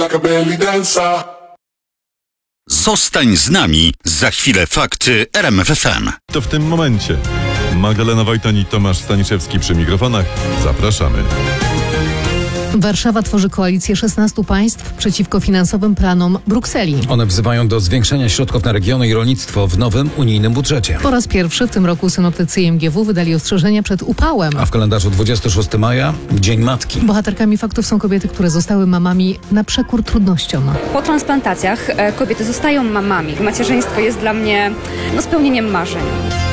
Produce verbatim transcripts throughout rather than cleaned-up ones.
Zostań z nami, za chwilę fakty R M F F M. To w tym momencie Magdalena Wojtan i Tomasz Staniszewski przy mikrofonach. Zapraszamy. Warszawa tworzy koalicję szesnastu państw przeciwko finansowym planom Brukseli. One wzywają do zwiększenia środków na regiony i rolnictwo w nowym unijnym budżecie. Po raz pierwszy w tym roku synoptycy I M G W wydali ostrzeżenia przed upałem. A w kalendarzu dwudziestego szóstego maja Dzień Matki. Bohaterkami faktów są kobiety, które zostały mamami na przekór trudnościom. Po transplantacjach e, kobiety zostają mamami. Macierzyństwo jest dla mnie no, spełnieniem marzeń.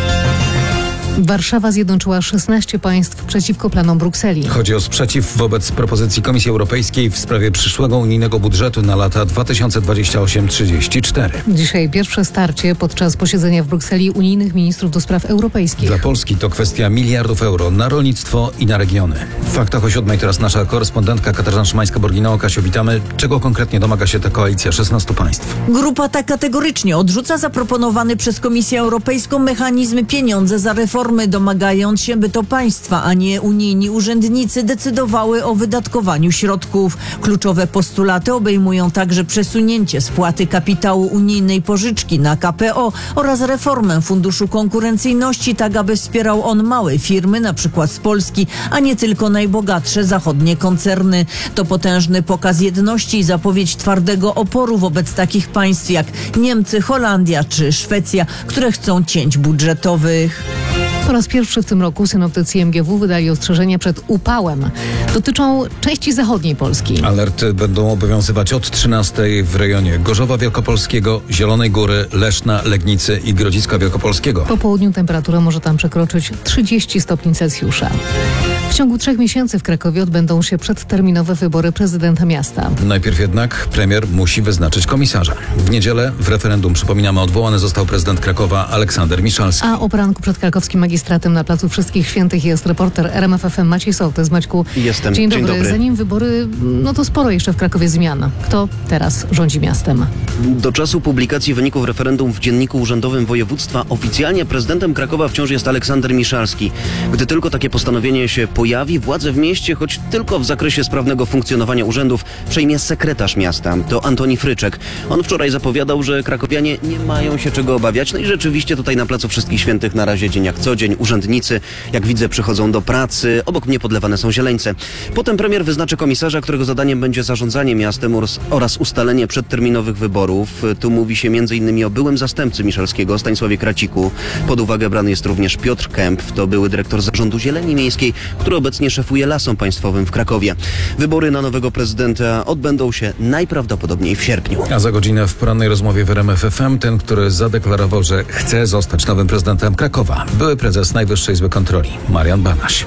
Warszawa zjednoczyła szesnaście państw przeciwko planom Brukseli. Chodzi o sprzeciw wobec propozycji Komisji Europejskiej w sprawie przyszłego unijnego budżetu na lata dwa tysiące dwudziesty ósmy do trzydziestego czwartego. Dzisiaj pierwsze starcie podczas posiedzenia w Brukseli unijnych ministrów do spraw europejskich. Dla Polski to kwestia miliardów euro na rolnictwo i na regiony. W faktach o siódmej teraz nasza korespondentka Katarzyna Szymańska-Borginała. Kasiu, witamy. Czego konkretnie domaga się ta koalicja szesnastu państw? Grupa ta kategorycznie odrzuca zaproponowany przez Komisję Europejską mechanizm pieniądze za reformy, domagając się, by to państwa, a nie unijni urzędnicy decydowały o wydatkowaniu środków. Kluczowe postulaty obejmują także przesunięcie spłaty kapitału unijnej pożyczki na K P O oraz reformę Funduszu Konkurencyjności, tak aby wspierał on małe firmy, na przykład z Polski, a nie tylko najbogatsze zachodnie koncerny. To potężny pokaz jedności i zapowiedź twardego oporu wobec takich państw jak Niemcy, Holandia czy Szwecja, które chcą cięć budżetowych. Po raz pierwszy w tym roku synoptycy I M G W wydali ostrzeżenia przed upałem. Dotyczą części zachodniej Polski. Alerty będą obowiązywać od trzynastej w rejonie Gorzowa Wielkopolskiego, Zielonej Góry, Leszna, Legnicy i Grodziska Wielkopolskiego. Po południu temperatura może tam przekroczyć trzydzieści stopni Celsjusza. W ciągu trzech miesięcy w Krakowie odbędą się przedterminowe wybory prezydenta miasta. Najpierw jednak premier musi wyznaczyć komisarza. W niedzielę w referendum, przypominamy, odwołany został prezydent Krakowa Aleksander Miszalski. A o poranku przed krakowskim magistratem na Placu Wszystkich Świętych jest reporter R M F F M Maciej Sołtys. Maćku, Jestem. Dzień dobry. Dzień dobry. Zanim wybory, no to sporo jeszcze w Krakowie zmian. Kto teraz rządzi miastem? Do czasu publikacji wyników referendum w Dzienniku Urzędowym Województwa oficjalnie prezydentem Krakowa wciąż jest Aleksander Miszalski. Gdy tylko takie postanowienie się pojawi, władzę w mieście, choć tylko w zakresie sprawnego funkcjonowania urzędów, przejmie sekretarz miasta. To Antoni Fryczek. On wczoraj zapowiadał, że krakowianie nie mają się czego obawiać. No i rzeczywiście tutaj na Placu Wszystkich Świętych na razie dzień jak co dzień. Urzędnicy, jak widzę, przychodzą do pracy. Obok mnie podlewane są zieleńce. Potem premier wyznaczy komisarza, którego zadaniem będzie zarządzanie miastem oraz ustalenie przedterminowych wyborów. Tu mówi się między innymi o byłym zastępcy Miszalskiego, Stanisławie Kraciku. Pod uwagę brany jest również Piotr Kęp. To były dyrektor zarządu Zieleni Miejskiej, który obecnie szefuje Lasom Państwowym w Krakowie. Wybory na nowego prezydenta odbędą się najprawdopodobniej w sierpniu. A za godzinę w porannej rozmowie w R M F F M ten, który zadeklarował, że chce zostać nowym prezydentem Krakowa, były prezes Najwyższej Izby Kontroli, Marian Banaś.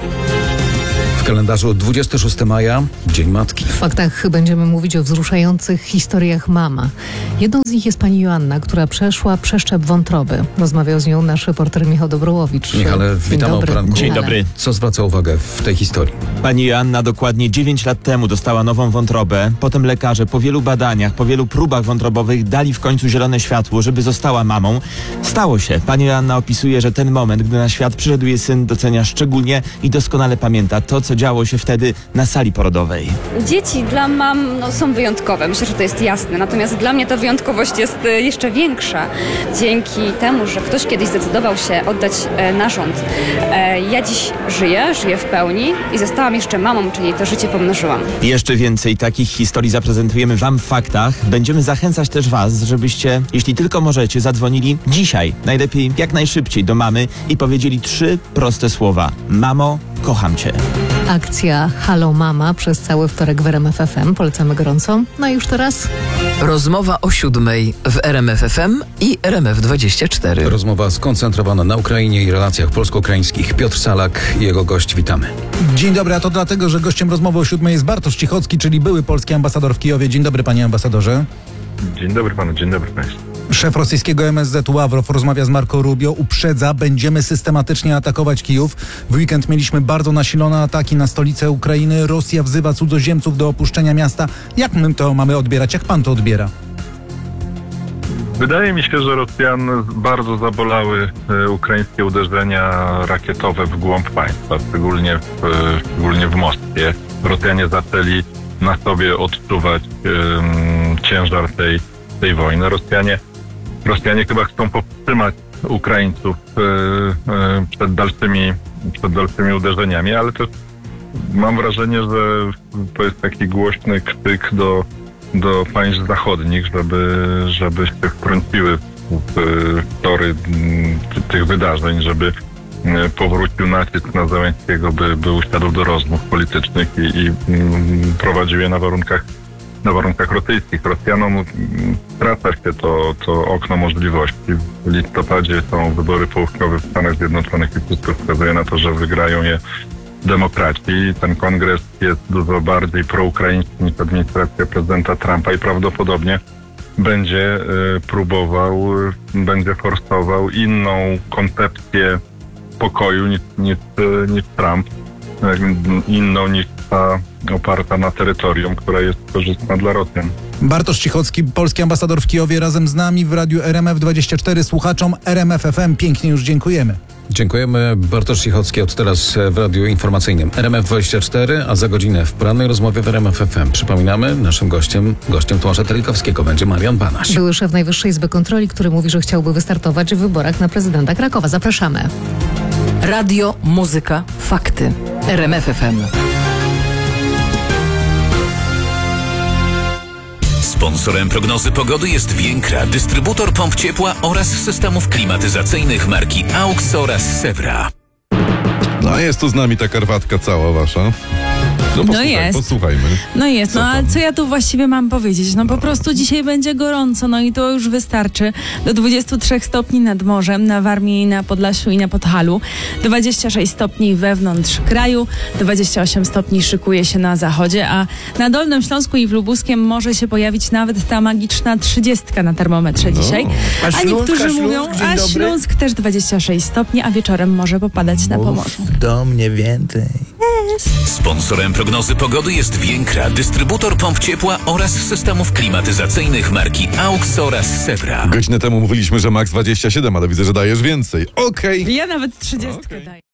W kalendarzu dwudziestego szóstego maja Dzień Matki. W faktach będziemy mówić o wzruszających historiach mama. Jedną z nich jest pani Joanna, która przeszła przeszczep wątroby. Rozmawiał z nią nasz reporter Michał Dobrołowicz. Michale, witamy o poranku. Dzień dobry. Co zwraca uwagę w tej historii? Pani Joanna dokładnie dziewięć lat temu dostała nową wątrobę. Potem lekarze po wielu badaniach, po wielu próbach wątrobowych dali w końcu zielone światło, żeby została mamą. Stało się. Pani Joanna opisuje, że ten moment, gdy na świat przyszedł jej syn, docenia szczególnie i doskonale pamięta to, co działo się wtedy na sali porodowej. Dzieci dla mam no, są wyjątkowe. Myślę, że to jest jasne. Natomiast dla mnie ta wyjątkowość jest e, jeszcze większa. Dzięki temu, że ktoś kiedyś zdecydował się oddać e, narząd. E, ja dziś żyję, żyję w pełni i zostałam jeszcze mamą, czyli to życie pomnożyłam. Jeszcze więcej takich historii zaprezentujemy Wam w faktach. Będziemy zachęcać też Was, żebyście, jeśli tylko możecie, zadzwonili dzisiaj, najlepiej jak najszybciej do mamy i powiedzieli trzy proste słowa. Mamo, kocham Cię. Akcja Halo Mama przez cały wtorek w R M F F M. Polecamy gorąco. No i już teraz rozmowa o siódmej w R M F F M i R M F dwadzieścia cztery. Rozmowa skoncentrowana na Ukrainie i relacjach polsko-ukraińskich. Piotr Salak i jego gość, witamy. Dzień dobry, a to dlatego, że gościem rozmowy o siódmej jest Bartosz Cichocki, czyli były polski ambasador w Kijowie. Dzień dobry, panie ambasadorze. Dzień dobry panu, dzień dobry państwu. Szef rosyjskiego M S Z Ławrow rozmawia z Marco Rubio, uprzedza, będziemy systematycznie atakować Kijów. W weekend mieliśmy bardzo nasilone ataki na stolicę Ukrainy. Rosja wzywa cudzoziemców do opuszczenia miasta. Jak my to mamy odbierać? Jak pan to odbiera? Wydaje mi się, że Rosjan bardzo zabolały e, ukraińskie uderzenia rakietowe w głąb państwa, szczególnie w, e, szczególnie w Moskwie. Rosjanie zaczęli na sobie odczuwać um, ciężar tej, tej wojny. Rosjanie, Rosjanie chyba chcą powstrzymać Ukraińców e, e, przed dalszymi, przed dalszymi uderzeniami, ale też mam wrażenie, że to jest taki głośny krzyk do, do państw zachodnich, żeby, żeby się wtrąciły w tory tych wydarzeń, żeby powrócił nacisk na Zełenskiego, by, by usiadł do rozmów politycznych i, i prowadził je na warunkach, na warunkach rosyjskich. Rosjanom skraca się to, to okno możliwości. W listopadzie są wybory połówkowe w Stanach Zjednoczonych i wszystko wskazuje na to, że wygrają je demokraci. Ten kongres jest dużo bardziej proukraiński niż administracja prezydenta Trumpa i prawdopodobnie będzie y, próbował, y, będzie forsował inną koncepcję pokoju niż, niż, y, niż Trump, y, inną niż ta oparta na terytorium, która jest korzystna dla Rosjan. Bartosz Cichocki, polski ambasador w Kijowie, razem z nami w Radiu R M F dwadzieścia cztery, słuchaczom R M F F M. Pięknie już dziękujemy. Dziękujemy. Bartosz Cichocki od teraz w Radiu Informacyjnym R M F dwadzieścia cztery, a za godzinę w porannej rozmowie w R M F F M. Przypominamy, naszym gościem, gościem Tomasza Telikowskiego będzie Marian Banaś. Były szef Najwyższej Izby Kontroli, który mówi, że chciałby wystartować w wyborach na prezydenta Krakowa. Zapraszamy. Radio, muzyka, fakty. R M F F M. Sponsorem prognozy pogody jest Więkra, dystrybutor pomp ciepła oraz systemów klimatyzacyjnych marki AUX oraz Sewra. No jest tu z nami ta karwatka cała wasza. No, posłuchaj, jest. Posłuchajmy. No jest, Co no a tam? co ja tu właściwie mam powiedzieć? No po prostu dzisiaj będzie gorąco, no i to już wystarczy. Do dwudziestu trzech stopni nad morzem, na Warmii, na Podlasiu i na Podhalu. dwadzieścia sześć stopni wewnątrz kraju, dwadzieścia osiem stopni szykuje się na zachodzie, a na Dolnym Śląsku i w Lubuskiem może się pojawić nawet ta magiczna trzydziestka na termometrze No. dzisiaj. A A Śląsk, niektórzy a Śląsk, mówią, dzień a dobry. Śląsk też dwadzieścia sześć stopni, a wieczorem może popadać na Pomorzu. Do mnie więcej. Sponsorem prognozy pogody jest Więkra, dystrybutor pomp ciepła oraz systemów klimatyzacyjnych marki AUX oraz Sewra. Godzinę temu mówiliśmy, że max dwadzieścia siedem, ale widzę, że dajesz więcej. Okej. Ja nawet trzydziestkę daję.